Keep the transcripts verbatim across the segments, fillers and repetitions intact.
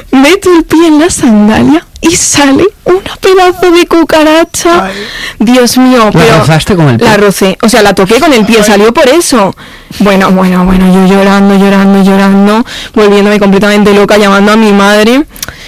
meto el pie en la sandalia y sale una pedazo de cucaracha. Ay. Dios mío, pero... ¿La rozaste con el pie? La rocé, o sea, la toqué con el pie, salió por eso. Bueno, bueno, bueno, yo llorando, llorando, llorando, volviéndome completamente loca, llamando a mi madre.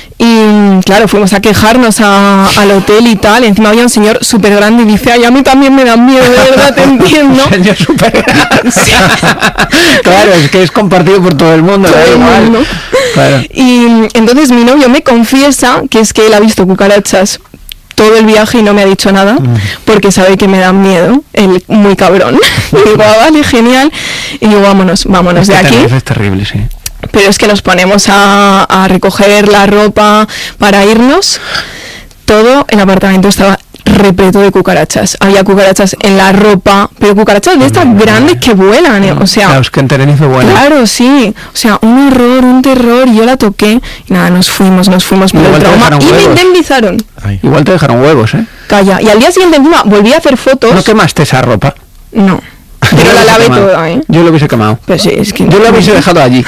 Y claro, fuimos a quejarnos a, al hotel y tal. Encima había un señor súper grande y dice, ay, a mí también me da miedo, de verdad, te entiendo. Un señor súper grande. Sí. Claro, es que es compartido por todo el mundo. Todo el mundo. Claro. Y entonces mi novio me confiesa que es que él ha visto cucarachas todo el viaje y no me ha dicho nada, mm. porque sabe que me dan miedo, él muy cabrón. Y digo, ah, vale, genial. Y digo, vámonos, vámonos de aquí. Es terrible, sí. Pero es que nos ponemos a, a recoger la ropa para irnos. Todo el apartamento estaba repleto de cucarachas. Había cucarachas en la ropa, pero cucarachas de estas grandes que vuelan, ¿eh? O sea... Claro, es que en Tenerife vuelan. Claro, sí. O sea, un horror, un terror. Yo la toqué y nada, nos fuimos, nos fuimos por el trauma y me indemnizaron. Ay. Igual te dejaron huevos, ¿eh? Calla. Y al día siguiente encima volví a hacer fotos. ¿No quemaste esa ropa? No. Pero la lavé toda, ¿eh? Yo lo hubiese quemado. Pues sí, es que... Yo lo hubiese dejado allí.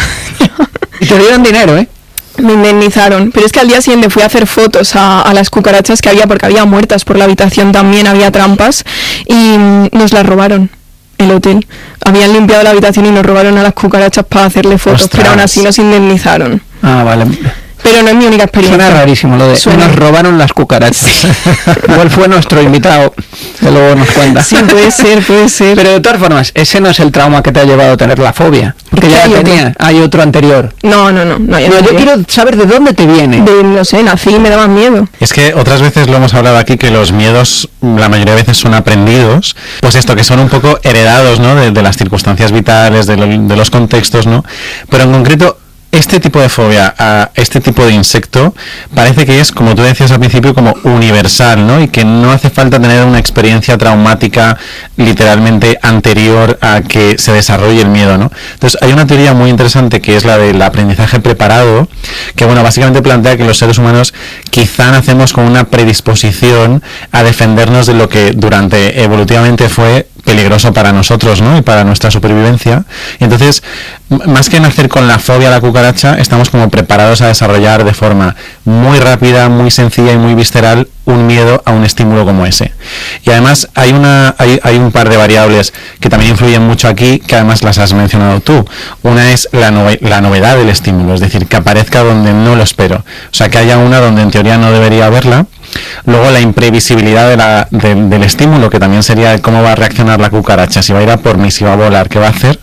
Y te dieron dinero, ¿eh? Me indemnizaron, pero es que al día siguiente fui a hacer fotos a, a las cucarachas que había, porque había muertas por la habitación también, había trampas, y nos las robaron, el hotel. Habían limpiado la habitación y nos robaron a las cucarachas para hacerle fotos. Ostras. Pero aún así nos indemnizaron. Ah, vale. Pero no es mi única experiencia. Suena rarísimo lo de Suena. Nos robaron las cucarachas. Igual fue nuestro invitado, que luego nos cuenta. Sí, puede ser, puede ser. Pero de todas formas, ese no es el trauma que te ha llevado a tener la fobia. Porque ya la tenía, otro? Hay otro anterior. No, no, no. No, no yo quiero saber de dónde te viene. De, no sé, nací y me daba miedo. Es que otras veces lo hemos hablado aquí, que los miedos, la mayoría de veces son aprendidos. Pues esto, que son un poco heredados, ¿no? De, de las circunstancias vitales, de, lo, de los contextos, ¿no? Pero en concreto... Este tipo de fobia a este tipo de insecto parece que es, como tú decías al principio, como universal, ¿no? Y que no hace falta tener una experiencia traumática literalmente anterior a que se desarrolle el miedo, ¿no? Entonces hay una teoría muy interesante que es la del aprendizaje preparado, que bueno, básicamente plantea que los seres humanos quizá nacemos con una predisposición a defendernos de lo que durante evolutivamente fue peligroso para nosotros, ¿no? Y para nuestra supervivencia. Y entonces, más que nacer con la fobia a la cucaracha, estamos como preparados a desarrollar de forma muy rápida, muy sencilla y muy visceral un miedo a un estímulo como ese. Y además hay una hay, hay un par de variables que también influyen mucho aquí, que además las has mencionado tú. Una es la, nove, la novedad del estímulo, es decir, que aparezca donde no lo espero. O sea, que haya una donde en teoría no debería haberla. Luego la imprevisibilidad de la, de, del estímulo, que también sería cómo va a reaccionar la cucaracha, si va a ir a por mí, si va a volar, qué va a hacer.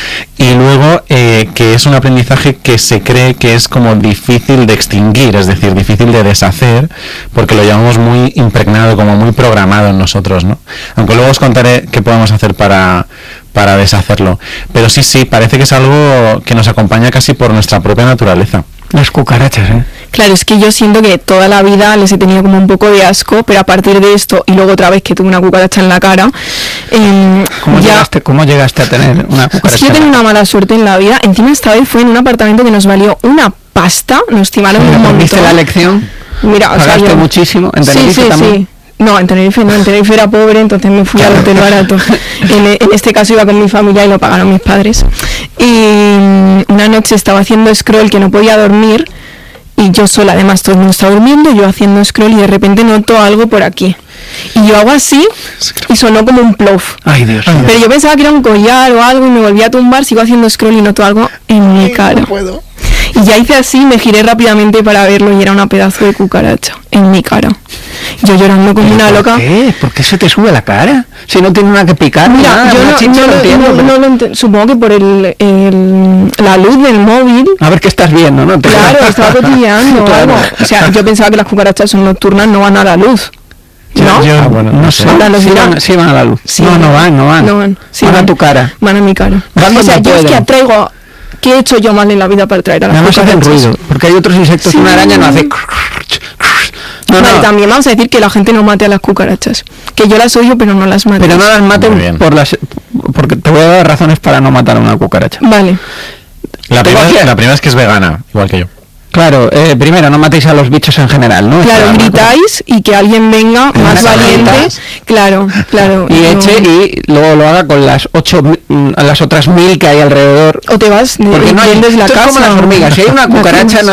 Y luego eh, que es un aprendizaje que se cree que es como difícil de extinguir, es decir, difícil de deshacer, porque lo llevamos muy impregnado, como muy programado en nosotros, ¿no? Aunque luego os contaré qué podemos hacer para, para deshacerlo. Pero sí, sí, parece que es algo que nos acompaña casi por nuestra propia naturaleza. Las cucarachas, ¿eh? Claro, es que yo siento que toda la vida les he tenido como un poco de asco, pero a partir de esto, y luego otra vez que tuve una cucaracha en la cara... Eh, ¿Cómo, ya... llegaste, ¿Cómo llegaste a tener una cucaracha? Es que yo tengo una mala suerte en la vida. Encima esta vez fue en un apartamento que nos valió una pasta, nos timaron un montón. ¿Viste la lección? Mira, o ¿Pagaste sea, yo... muchísimo? ¿En Tenerife sí, sí, también? Sí. No, en Tenerife no, en Tenerife era pobre, entonces me fui al hotel barato. En, en este caso iba con mi familia y lo pagaron mis padres. Y una noche estaba haciendo scroll que no podía dormir, y yo sola, además todo el mundo estaba durmiendo, yo haciendo scroll y de repente noto algo por aquí. Y yo hago así y sonó como un plof. Ay, Dios. Pero yo pensaba que era un collar o algo y me volví a tumbar, sigo haciendo scroll y noto algo en mi cara. No puedo. Y ya hice así, me giré rápidamente para verlo y era una pedazo de cucaracha en mi cara. Yo llorando como una ¿Por loca. ¿Qué? ¿Por qué se te sube la cara? Si no tiene nada que picar. Mira, nada, yo no, chicha, no, no, entiendo, no, pero... no lo entiendo. Supongo que por el, el la luz del móvil. A ver qué estás viendo, ¿no? Te claro, estaba cotilleando claro. algo. O sea, yo pensaba que las cucarachas son nocturnas, no van a la luz. ¿No? Yo, ah, bueno, no, no sé. Van sí, van, sí van a la luz. Sí, no, no van, no van. No van. Sí, van, van a tu cara. Van a mi cara. Van o sea, yo pueden. es que atraigo... ¿Qué he hecho yo mal en la vida para traer a las cucarachas? Además hacen ruido, porque hay otros insectos, sí. Una araña no hace... No, vale, no. También vamos a decir que la gente no mate a las cucarachas. Que yo las odio, pero no las maten. Pero no las maten por las... Porque te voy a dar razones para no matar a una cucaracha. Vale. La primera, la primera es que es vegana, igual que yo. Claro, eh, primero, no matéis a los bichos en general, ¿no? Claro, Para, gritáis y que alguien venga más valiente, claro, claro. Y no. eche y luego lo haga con las ocho, las otras mil que hay alrededor. O te vas, porque no hay, la casa. Es como las hormigas, si hay una cucaracha no,